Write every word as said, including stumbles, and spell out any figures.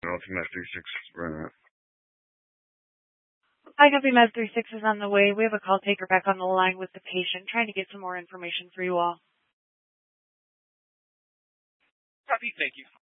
Ultimate three six run. Hi, Copy Med three six is on the way. We have a call taker back on the line with the patient, trying to get some more information for you all. Copy, thank you.